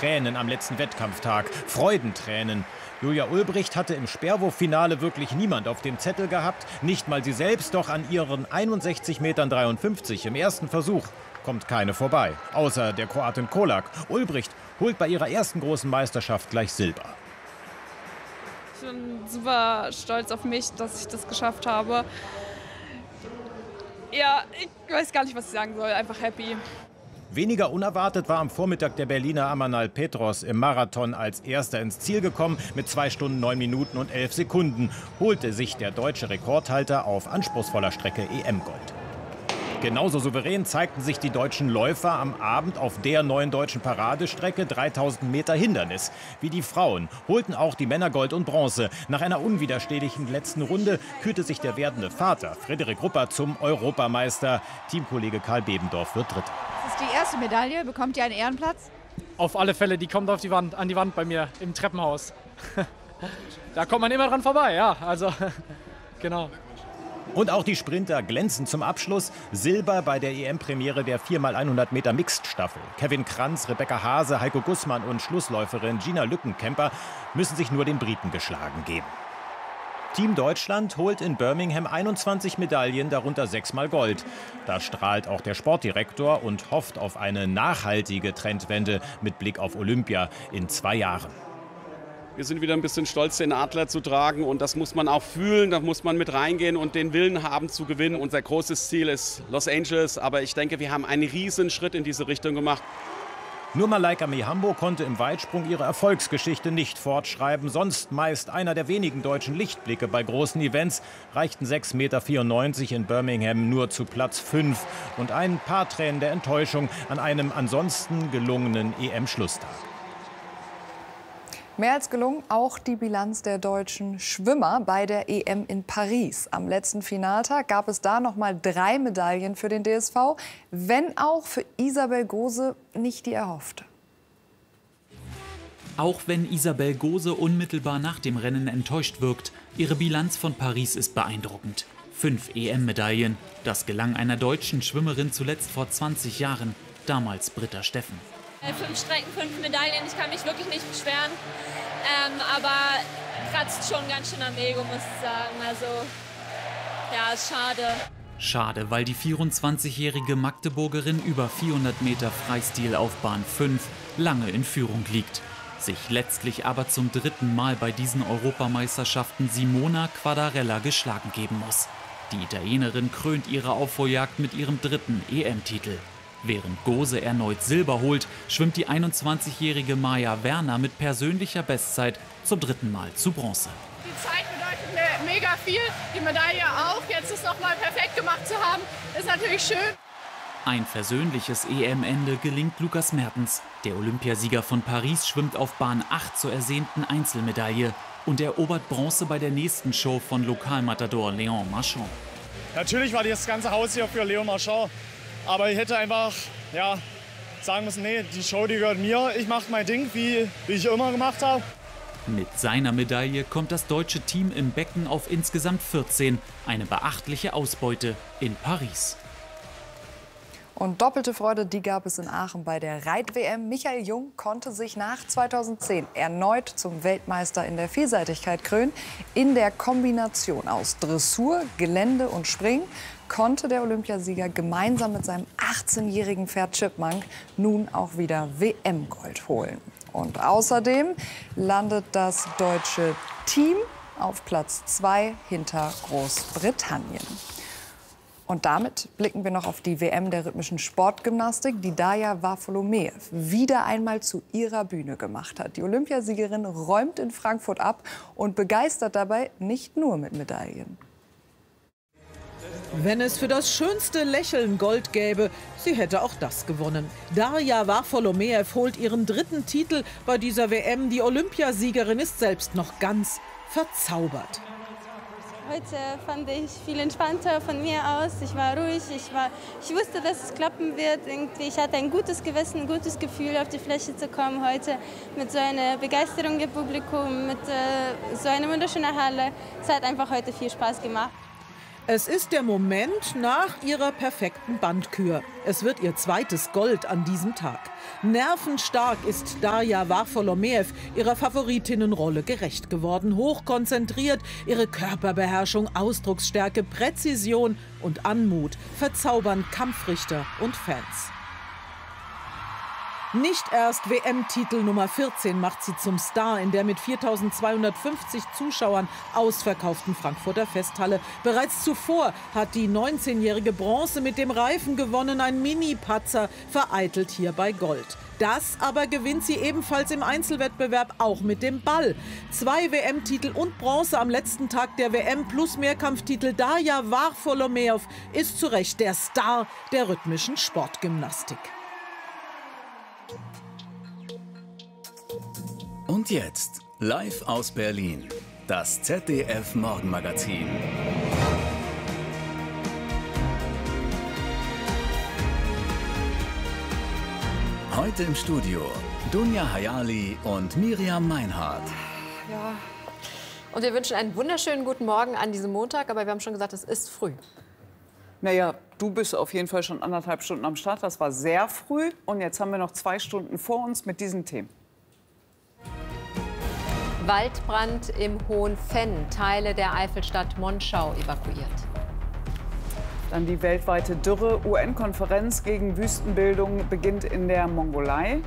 Tränen am letzten Wettkampftag. Freudentränen. Julia Ulbricht hatte im Speerwurffinale wirklich niemand auf dem Zettel gehabt. Nicht mal sie selbst, doch an ihren 61,53 Metern im ersten Versuch kommt keine vorbei. Außer der Kroatin Kolak. Ulbricht holt bei ihrer ersten großen Meisterschaft gleich Silber. Ich bin super stolz auf mich, dass ich das geschafft habe. Ja, ich weiß gar nicht, was ich sagen soll. Einfach happy. Weniger unerwartet war am Vormittag der Berliner Amanal Petros im Marathon als Erster ins Ziel gekommen. Mit 2 Stunden 9 Minuten und 11 Sekunden holte sich der deutsche Rekordhalter auf anspruchsvoller Strecke EM-Gold. Genauso souverän zeigten sich die deutschen Läufer am Abend auf der neuen deutschen Paradestrecke 3000 Meter Hindernis. Wie die Frauen holten auch die Männer Gold und Bronze. Nach einer unwiderstehlichen letzten Runde kürte sich der werdende Vater Frederik Rupert zum Europameister. Teamkollege Karl Bebendorf wird Dritter. Das ist die erste Medaille. Bekommt ihr einen Ehrenplatz? Auf alle Fälle, die kommt auf die Wand, an die Wand bei mir im Treppenhaus. Da kommt man immer dran vorbei, ja, also genau. Und auch die Sprinter glänzen zum Abschluss. Silber bei der EM-Premiere der 4x100 Meter Mixed-Staffel. Kevin Kranz, Rebecca Haase, Heiko Gussmann und Schlussläuferin Gina Lückenkämper müssen sich nur den Briten geschlagen geben. Team Deutschland holt in Birmingham 21 Medaillen, darunter 6-mal Gold. Da strahlt auch der Sportdirektor und hofft auf eine nachhaltige Trendwende mit Blick auf Olympia in 2 Jahren. Wir sind wieder ein bisschen stolz, den Adler zu tragen, und das muss man auch fühlen, da muss man mit reingehen und den Willen haben zu gewinnen. Unser großes Ziel ist Los Angeles, aber ich denke, wir haben einen riesen Schritt in diese Richtung gemacht. Nur Malaika Mihambo konnte im Weitsprung ihre Erfolgsgeschichte nicht fortschreiben. Sonst meist einer der wenigen deutschen Lichtblicke bei großen Events, reichten 6,94 Meter in Birmingham nur zu Platz 5 und ein paar Tränen der Enttäuschung an einem ansonsten gelungenen EM-Schlusstag. Mehr als gelungen auch die Bilanz der deutschen Schwimmer bei der EM in Paris. Am letzten Finaltag gab es da noch mal 3 Medaillen für den DSV, wenn auch für Isabel Gose nicht die erhoffte. Auch wenn Isabel Gose unmittelbar nach dem Rennen enttäuscht wirkt, ihre Bilanz von Paris ist beeindruckend. 5 EM-Medaillen, das gelang einer deutschen Schwimmerin zuletzt vor 20 Jahren, damals Britta Steffen. 5 Strecken, 5 Medaillen, ich kann mich wirklich nicht beschweren, aber kratzt schon ganz schön am Ego, muss ich sagen. Also, ja, ist schade. Schade, weil die 24-jährige Magdeburgerin über 400 Meter Freistil auf Bahn 5 lange in Führung liegt. Sich letztlich aber zum 3. Mal bei diesen Europameisterschaften Simona Quadarella geschlagen geben muss. Die Italienerin krönt ihre Aufholjagd mit ihrem 3. EM-Titel. Während Gose erneut Silber holt, schwimmt die 21-jährige Maja Werner mit persönlicher Bestzeit zum 3. Mal zu Bronze. Die Zeit bedeutet mir mega viel, die Medaille auch. Jetzt es noch mal perfekt gemacht zu haben, ist natürlich schön. Ein versöhnliches EM-Ende gelingt Lukas Mertens. Der Olympiasieger von Paris schwimmt auf Bahn 8 zur ersehnten Einzelmedaille und erobert Bronze bei der nächsten Show von Lokalmatador Léon Marchand. Natürlich war das ganze Haus hier für Léon Marchand. Aber ich hätte einfach sagen müssen, nee, die Show, die gehört mir. Ich mache mein Ding, wie ich immer gemacht habe. Mit seiner Medaille kommt das deutsche Team im Becken auf insgesamt 14. Eine beachtliche Ausbeute in Paris. Und doppelte Freude, die gab es in Aachen bei der Reit-WM. Michael Jung konnte sich nach 2010 erneut zum Weltmeister in der Vielseitigkeit krönen. In der Kombination aus Dressur, Gelände und Springen konnte der Olympiasieger gemeinsam mit seinem 18-jährigen Pferd Chipmunk nun auch wieder WM-Gold holen. Und außerdem landet das deutsche Team auf Platz 2 hinter Großbritannien. Und damit blicken wir noch auf die WM der rhythmischen Sportgymnastik, die Darja Varfolomeev wieder einmal zu ihrer Bühne gemacht hat. Die Olympiasiegerin räumt in Frankfurt ab und begeistert dabei nicht nur mit Medaillen. Wenn es für das schönste Lächeln Gold gäbe, sie hätte auch das gewonnen. Darja Varfolomeev holt ihren 3. Titel bei dieser WM. Die Olympiasiegerin ist selbst noch ganz verzaubert. Heute fand ich viel entspannter von mir aus. Ich war ruhig, ich wusste, dass es klappen wird. Irgendwie, ich hatte ein gutes Gewissen, ein gutes Gefühl, auf die Fläche zu kommen heute. Mit so einer Begeisterung im Publikum, mit so einer wunderschönen Halle. Es hat einfach heute viel Spaß gemacht. Es ist der Moment nach ihrer perfekten Bandkür. Es wird ihr zweites Gold an diesem Tag. Nervenstark ist Darja Varfolomeev ihrer Favoritinnenrolle gerecht geworden. Hochkonzentriert, ihre Körperbeherrschung, Ausdrucksstärke, Präzision und Anmut verzaubern Kampfrichter und Fans. Nicht erst WM-Titel Nummer 14 macht sie zum Star in der mit 4.250 Zuschauern ausverkauften Frankfurter Festhalle. Bereits zuvor hat die 19-jährige Bronze mit dem Reifen gewonnen, ein Mini-Patzer, vereitelt hierbei Gold. Das aber gewinnt sie ebenfalls im Einzelwettbewerb auch mit dem Ball. 2 WM-Titel und Bronze am letzten Tag der WM plus Mehrkampftitel. Darja Varfolomeev ist zu Recht der Star der rhythmischen Sportgymnastik. Und jetzt, live aus Berlin, das ZDF-Morgenmagazin. Heute im Studio Dunja Hayali und Miriam Meinhardt. Ja. Und wir wünschen einen wunderschönen guten Morgen an diesem Montag, aber wir haben schon gesagt, es ist früh. Naja, du bist auf jeden Fall schon 1,5 Stunden am Start. Das war sehr früh. Und jetzt haben wir noch 2 Stunden vor uns mit diesen Themen. Waldbrand im Hohenfenn. Teile der Eifelstadt Monschau evakuiert. Dann die weltweite Dürre. UN-Konferenz gegen Wüstenbildung beginnt in der Mongolei.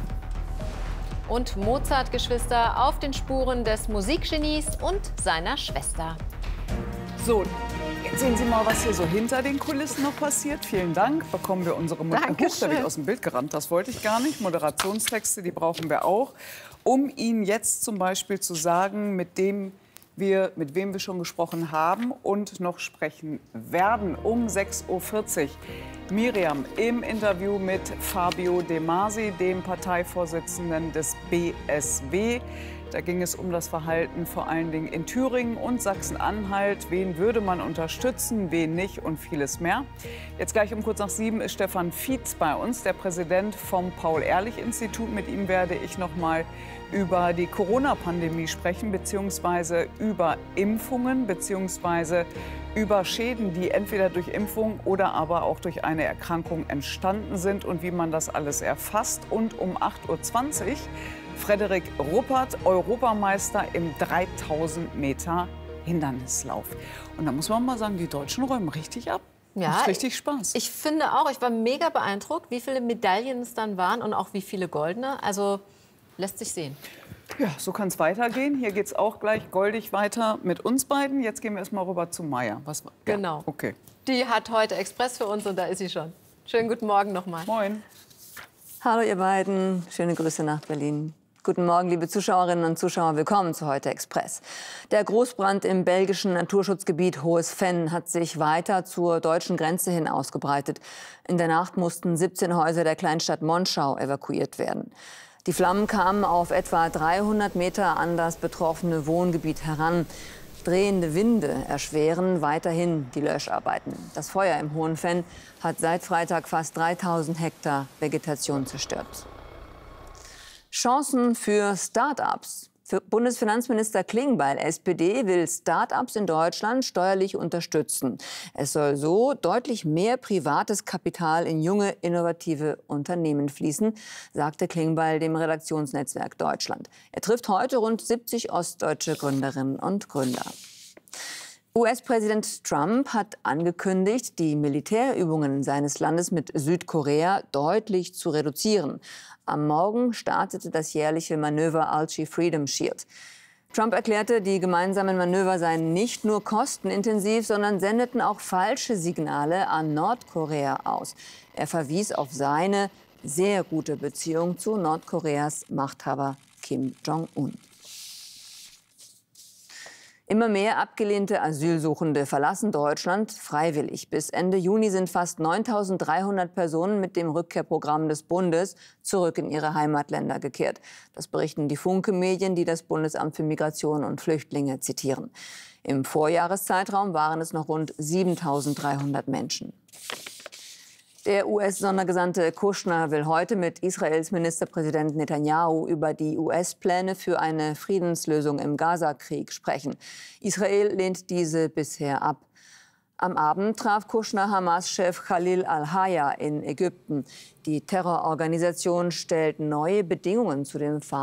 Und Mozart-Geschwister auf den Spuren des Musikgenies und seiner Schwester. So, jetzt sehen Sie mal, was hier so hinter den Kulissen noch passiert. Vielen Dank. Bekommen wir unsere da bin ich aus dem Bild gerannt. Das wollte ich gar nicht. Moderationstexte, die brauchen wir auch. Um Ihnen jetzt zum Beispiel zu sagen, mit wem wir schon gesprochen haben und noch sprechen werden. Um 6:40 Uhr. Miriam im Interview mit Fabio De Masi, dem Parteivorsitzenden des BSW. Da ging es um das Verhalten vor allen Dingen in Thüringen und Sachsen-Anhalt. Wen würde man unterstützen, wen nicht und vieles mehr. Jetzt gleich um kurz nach 7 ist Stefan Fietz bei uns, der Präsident vom Paul-Ehrlich-Institut. Mit ihm werde ich noch mal über die Corona-Pandemie sprechen, beziehungsweise über Impfungen, beziehungsweise über Schäden, die entweder durch Impfung oder aber auch durch eine Erkrankung entstanden sind und wie man das alles erfasst. Und um 8:20 Uhr Frederik Ruppert, Europameister im 3000 Meter Hindernislauf. Und da muss man mal sagen, die Deutschen räumen richtig ab. Ja, macht richtig Spaß. Ich finde auch, ich war mega beeindruckt, wie viele Medaillen es dann waren und auch wie viele goldene. Also lässt sich sehen. Ja, so kann es weitergehen. Hier geht es auch gleich goldig weiter mit uns beiden. Jetzt gehen wir erst mal rüber zu Maya. Genau. Okay. Die hat heute Express für uns und da ist sie schon. Schönen guten Morgen nochmal. Moin. Hallo ihr beiden. Schöne Grüße nach Berlin. Guten Morgen, liebe Zuschauerinnen und Zuschauer. Willkommen zu Heute Express. Der Großbrand im belgischen Naturschutzgebiet Hohes-Venn hat sich weiter zur deutschen Grenze hin ausgebreitet. In der Nacht mussten 17 Häuser der Kleinstadt Monschau evakuiert werden. Die Flammen kamen auf etwa 300 Meter an das betroffene Wohngebiet heran. Drehende Winde erschweren weiterhin die Löscharbeiten. Das Feuer im Hohenfenn hat seit Freitag fast 3000 Hektar Vegetation zerstört. Chancen für Start-ups. Bundesfinanzminister Klingbeil, SPD, will Start-ups in Deutschland steuerlich unterstützen. Es soll so deutlich mehr privates Kapital in junge, innovative Unternehmen fließen, sagte Klingbeil dem Redaktionsnetzwerk Deutschland. Er trifft heute rund 70 ostdeutsche Gründerinnen und Gründer. US-Präsident Trump hat angekündigt, die Militärübungen seines Landes mit Südkorea deutlich zu reduzieren. Am Morgen startete das jährliche Manöver Alchi Freedom Shield. Trump erklärte, die gemeinsamen Manöver seien nicht nur kostenintensiv, sondern sendeten auch falsche Signale an Nordkorea aus. Er verwies auf seine sehr gute Beziehung zu Nordkoreas Machthaber Kim Jong-un. Immer mehr abgelehnte Asylsuchende verlassen Deutschland freiwillig. Bis Ende Juni sind fast 9.300 Personen mit dem Rückkehrprogramm des Bundes zurück in ihre Heimatländer gekehrt. Das berichten die Funke-Medien, die das Bundesamt für Migration und Flüchtlinge zitieren. Im Vorjahreszeitraum waren es noch rund 7.300 Menschen. Der US-Sondergesandte Kushner will heute mit Israels Ministerpräsident Netanyahu über die US-Pläne für eine Friedenslösung im Gaza-Krieg sprechen. Israel lehnt diese bisher ab. Am Abend traf Kushner Hamas-Chef Khalil al-Hayya in Ägypten. Die Terrororganisation stellt neue Bedingungen zu den